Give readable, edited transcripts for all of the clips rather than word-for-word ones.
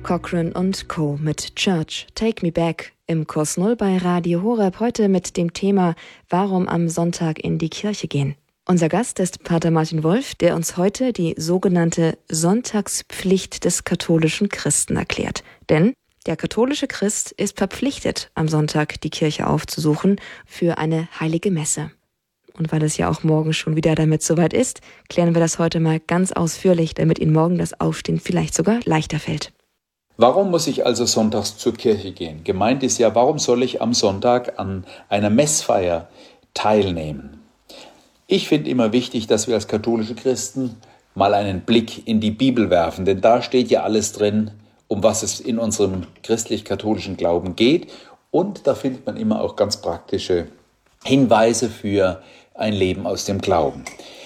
Cochrane und Co. mit Church, Take Me Back im Kurs Null bei Radio Horeb, heute mit dem Thema Warum am Sonntag in die Kirche gehen. Unser Gast ist Pater Martin Wolf, der uns heute die sogenannte Sonntagspflicht des katholischen Christen erklärt. Denn der katholische Christ ist verpflichtet, am Sonntag die Kirche aufzusuchen für eine heilige Messe. Und weil es ja auch morgen schon wieder damit soweit ist, klären wir das heute mal ganz ausführlich, damit Ihnen morgen das Aufstehen vielleicht sogar leichter fällt. Warum muss ich also sonntags zur Kirche gehen? Gemeint ist ja, warum soll ich am Sonntag an einer Messfeier teilnehmen? Ich finde immer wichtig, dass wir als katholische Christen mal einen Blick in die Bibel werfen, denn da steht ja alles drin, um was es in unserem christlich-katholischen Glauben geht. Und da findet man immer auch ganz praktische Hinweise für ein Leben aus dem Glauben.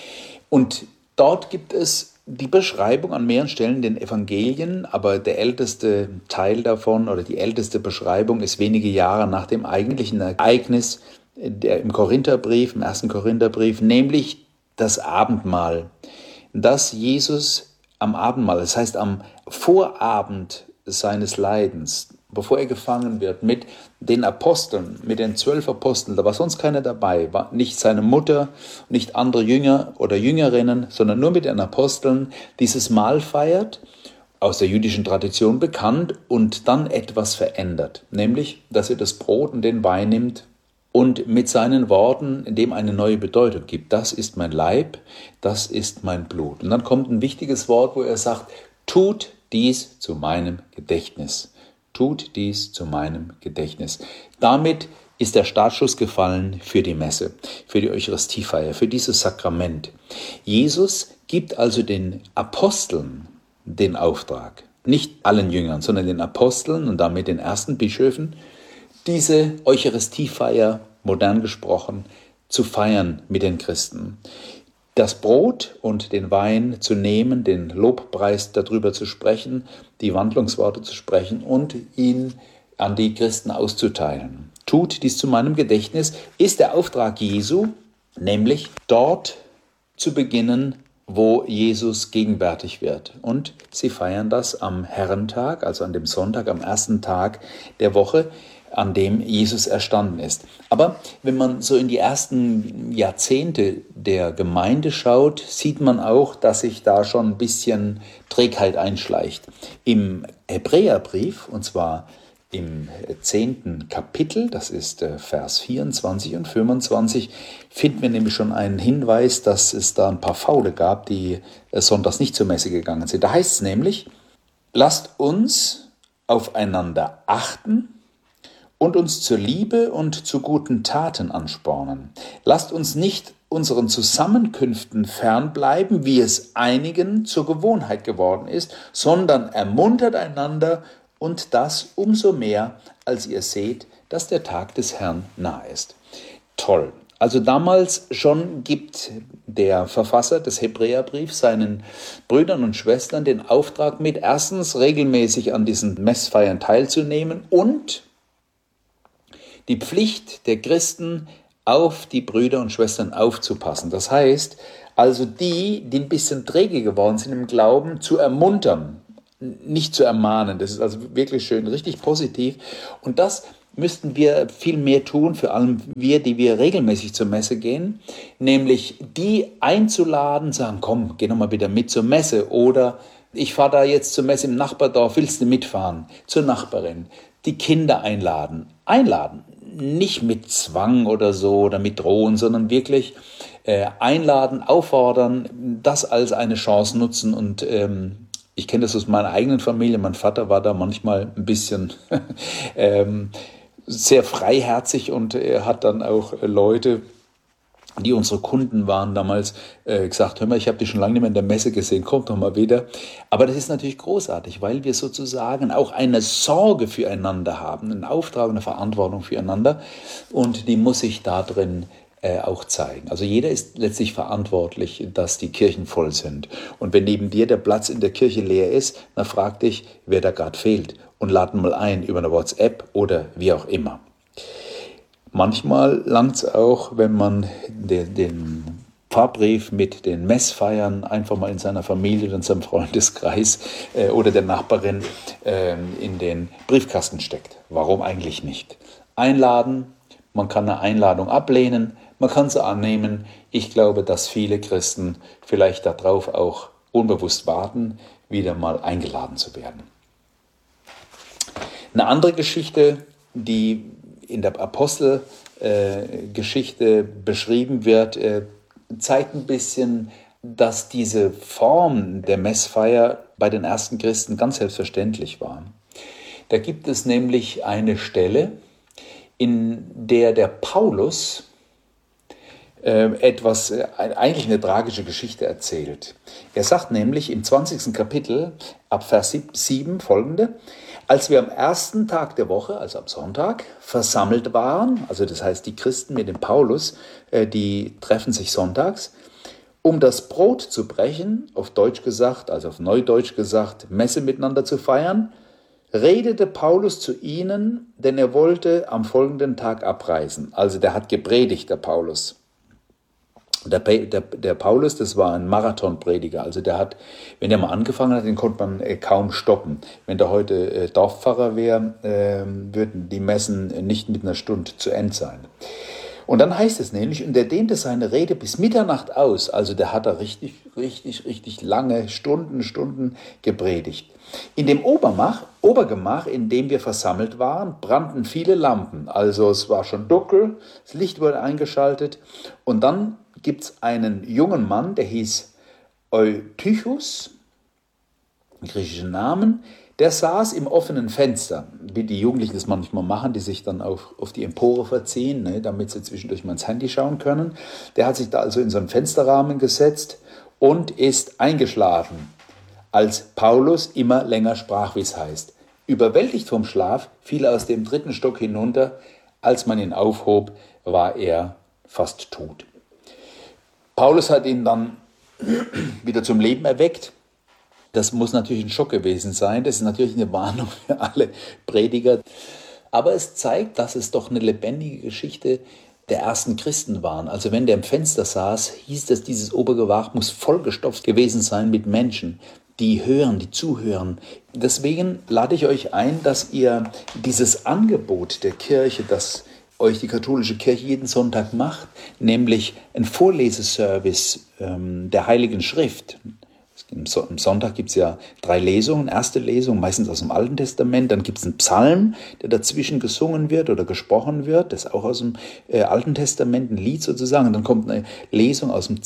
Und dort gibt es die Beschreibung an mehreren Stellen den Evangelien, aber der älteste Teil davon oder die älteste Beschreibung ist wenige Jahre nach dem eigentlichen Ereignis im Korintherbrief, im 1. Korintherbrief, nämlich das Abendmahl, das Jesus am Abendmahl, das heißt am Vorabend seines Leidens, bevor er gefangen wird, mit den Aposteln, mit den 12 Aposteln, da war sonst keiner dabei, war nicht seine Mutter, nicht andere Jünger oder Jüngerinnen, sondern nur mit den Aposteln dieses Mahl feiert, aus der jüdischen Tradition bekannt und dann etwas verändert, nämlich, dass er das Brot und den Wein nimmt und mit seinen Worten dem eine neue Bedeutung gibt. Das ist mein Leib, das ist mein Blut. Und dann kommt ein wichtiges Wort, wo er sagt, tut dies zu meinem Gedächtnis. Tut dies zu meinem Gedächtnis. Damit ist der Startschuss gefallen für die Messe, für die Eucharistiefeier, für dieses Sakrament. Jesus gibt also den Aposteln den Auftrag, nicht allen Jüngern, sondern den Aposteln und damit den ersten Bischöfen, diese Eucharistiefeier, modern gesprochen, zu feiern mit den Christen. Das Brot und den Wein zu nehmen, den Lobpreis darüber zu sprechen, die Wandlungsworte zu sprechen und ihn an die Christen auszuteilen. Tut dies zu meinem Gedächtnis, ist der Auftrag Jesu, nämlich dort zu beginnen, wo Jesus gegenwärtig wird. Und sie feiern das am Herrentag, also an dem Sonntag, am ersten Tag der Woche, an dem Jesus erstanden ist. Aber wenn man so in die ersten Jahrzehnte der Gemeinde schaut, sieht man auch, dass sich da schon ein bisschen Trägheit einschleicht. Im Hebräerbrief, und zwar im 10. Kapitel, das ist Vers 24 und 25, finden wir nämlich schon einen Hinweis, dass es da ein paar Faule gab, die sonntags nicht zur Messe gegangen sind. Da heißt es nämlich, lasst uns aufeinander achten und uns zur Liebe und zu guten Taten anspornen. Lasst uns nicht unseren Zusammenkünften fernbleiben, wie es einigen zur Gewohnheit geworden ist, sondern ermuntert einander und das umso mehr, als ihr seht, dass der Tag des Herrn nahe ist. Toll. Also damals schon gibt der Verfasser des Hebräerbriefs seinen Brüdern und Schwestern den Auftrag mit, erstens regelmäßig an diesen Messfeiern teilzunehmen und die Pflicht der Christen, auf die Brüder und Schwestern aufzupassen. Das heißt, also die ein bisschen träge geworden sind im Glauben, zu ermuntern, nicht zu ermahnen. Das ist also wirklich schön, richtig positiv. Und das müssten wir viel mehr tun, vor allem wir, die wir regelmäßig zur Messe gehen, nämlich die einzuladen, sagen, komm, geh noch mal wieder mit zur Messe oder ich fahre da jetzt zur Messe im Nachbardorf, willst du mitfahren? Zur Nachbarin. Die Kinder einladen. Nicht mit Zwang oder so oder mit Drohen, sondern wirklich einladen, auffordern, das als eine Chance nutzen. Und ich kenne das aus meiner eigenen Familie. Mein Vater war da manchmal ein bisschen sehr freiherzig und er hat dann auch Leute, die unsere Kunden waren damals, gesagt, hör mal, ich habe dich schon lange nicht mehr in der Messe gesehen, komm doch mal wieder. Aber das ist natürlich großartig, weil wir sozusagen auch eine Sorge füreinander haben, einen Auftrag, eine Verantwortung füreinander und die muss sich da drin auch zeigen. Also jeder ist letztlich verantwortlich, dass die Kirchen voll sind. Und wenn neben dir der Platz in der Kirche leer ist, dann frag dich, wer da gerade fehlt und lad mal ein über eine WhatsApp oder wie auch immer. Manchmal langt es auch, wenn man den Pfarrbrief mit den Messfeiern einfach mal in seiner Familie oder in seinem Freundeskreis oder der Nachbarin in den Briefkasten steckt. Warum eigentlich nicht? Einladen, man kann eine Einladung ablehnen, man kann sie annehmen. Ich glaube, dass viele Christen vielleicht darauf auch unbewusst warten, wieder mal eingeladen zu werden. Eine andere Geschichte, die in der Apostelgeschichte beschrieben wird, zeigt ein bisschen, dass diese Form der Messfeier bei den ersten Christen ganz selbstverständlich war. Da gibt es nämlich eine Stelle, in der der Paulus eigentlich eine tragische Geschichte erzählt. Er sagt nämlich im 20. Kapitel ab Vers 7 folgende: Als wir am ersten Tag der Woche, also am Sonntag, versammelt waren, also das heißt die Christen mit dem Paulus, die treffen sich sonntags, um das Brot zu brechen, auf Deutsch gesagt, also auf Neudeutsch gesagt, Messe miteinander zu feiern, redete Paulus zu ihnen, denn er wollte am folgenden Tag abreisen. Also der hat gepredigt, der Paulus. Der Paulus, das war ein Marathonprediger, also der hat, wenn er mal angefangen hat, den konnte man kaum stoppen. Wenn der heute Dorfpfarrer wäre, würden die Messen nicht mit einer Stunde zu Ende sein. Und dann heißt es nämlich, und er dehnte seine Rede bis Mitternacht aus, also der hat da richtig lange Stunden gepredigt. In dem Obergemach, in dem wir versammelt waren, brannten viele Lampen, also es war schon dunkel, das Licht wurde eingeschaltet und dann gibt es einen jungen Mann, der hieß Eutychus, griechischen Namen, der saß im offenen Fenster, wie die Jugendlichen das manchmal machen, die sich dann auf die Empore verziehen, ne, damit sie zwischendurch mal ins Handy schauen können. Der hat sich da also in so einen Fensterrahmen gesetzt und ist eingeschlafen, als Paulus immer länger sprach, wie es heißt. Überwältigt vom Schlaf fiel er aus dem 3. Stock hinunter. Als man ihn aufhob, war er fast tot. Paulus hat ihn dann wieder zum Leben erweckt. Das muss natürlich ein Schock gewesen sein. Das ist natürlich eine Warnung für alle Prediger. Aber es zeigt, dass es doch eine lebendige Geschichte der ersten Christen waren. Also wenn der im Fenster saß, hieß das, dieses Obergemach muss vollgestopft gewesen sein mit Menschen, die hören, die zuhören. Deswegen lade ich euch ein, dass ihr dieses Angebot der Kirche, das euch die katholische Kirche jeden Sonntag macht, nämlich ein Vorleseservice der Heiligen Schrift. Am Sonntag gibt es ja 3 Lesungen. Erste Lesung, meistens aus dem Alten Testament. Dann gibt es einen Psalm, der dazwischen gesungen wird oder gesprochen wird. Das ist auch aus dem Alten Testament, ein Lied sozusagen. Und dann kommt eine Lesung aus dem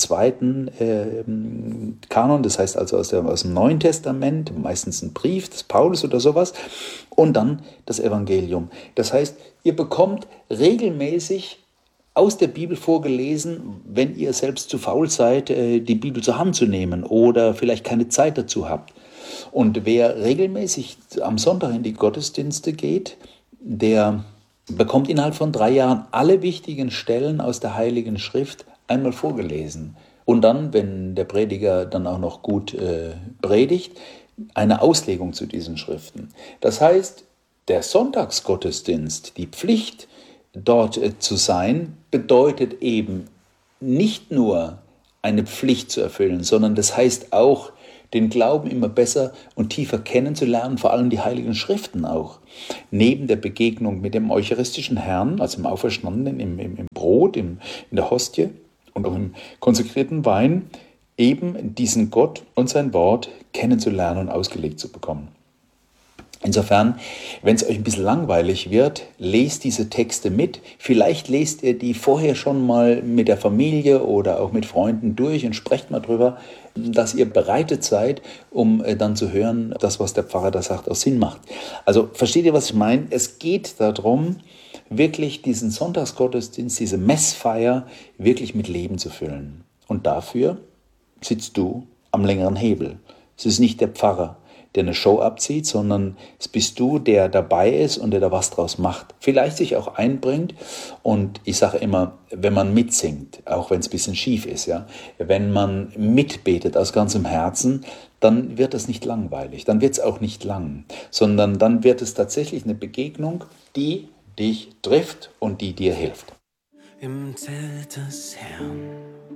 2. Kanon, das heißt also aus dem Neuen Testament, meistens ein Brief des Paulus oder sowas. Und dann das Evangelium. Das heißt, ihr bekommt regelmäßig aus der Bibel vorgelesen, wenn ihr selbst zu faul seid, die Bibel zur Hand zu nehmen oder vielleicht keine Zeit dazu habt. Und wer regelmäßig am Sonntag in die Gottesdienste geht, der bekommt innerhalb von 3 Jahren alle wichtigen Stellen aus der Heiligen Schrift einmal vorgelesen. Und dann, wenn der Prediger dann auch noch gut predigt, eine Auslegung zu diesen Schriften. Das heißt, der Sonntagsgottesdienst, die Pflicht, dort zu sein, bedeutet eben nicht nur eine Pflicht zu erfüllen, sondern das heißt auch, den Glauben immer besser und tiefer kennenzulernen, vor allem die Heiligen Schriften auch. Neben der Begegnung mit dem eucharistischen Herrn, also im Auferstandenen, im Brot, in der Hostie und auch im konsekrierten Wein, eben diesen Gott und sein Wort kennenzulernen und ausgelegt zu bekommen. Insofern, wenn es euch ein bisschen langweilig wird, lest diese Texte mit. Vielleicht lest ihr die vorher schon mal mit der Familie oder auch mit Freunden durch und sprecht mal drüber, dass ihr bereitet seid, um dann zu hören, das, was der Pfarrer da sagt, auch Sinn macht. Also versteht ihr, was ich meine? Es geht darum, wirklich diesen Sonntagsgottesdienst, diese Messfeier wirklich mit Leben zu füllen. Und dafür sitzt du am längeren Hebel. Es ist nicht der Pfarrer, der eine Show abzieht, sondern es bist du, der dabei ist und der da was draus macht. Vielleicht sich auch einbringt und ich sage immer, wenn man mitsingt, auch wenn es ein bisschen schief ist, ja, wenn man mitbetet aus ganzem Herzen, dann wird es nicht langweilig, dann wird es auch nicht lang, sondern dann wird es tatsächlich eine Begegnung, die dich trifft und die dir hilft. Im Zelt des Herrn